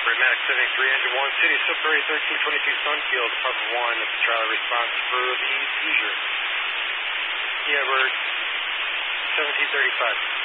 Matic 73, engine 1, City Silbury 1322 Sunfield, Papa 1, that's Charlie response for the seizure. Yeah, we're 1735.